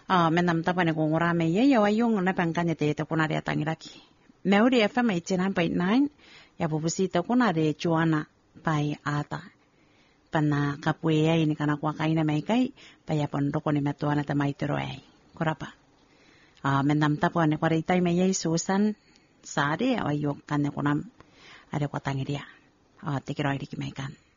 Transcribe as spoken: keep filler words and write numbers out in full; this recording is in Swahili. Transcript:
Ah, menam tapane ko ngorame ye ya wayong na pangkanya te te kuna ria tangiraki. Meuri F M eighty-nine point nine ya bubusita kuna re Joana pai ata. Pana kapue ai ni kana kwa kaina mai kai pa ya pondoko ni metuana ta mai tero ai. Korapa. Ah, menam tapane kwa re tai mai Susan sare ya wayong kanne kunam ada kwa tangiria. Ah, te kira iri ki mai kan.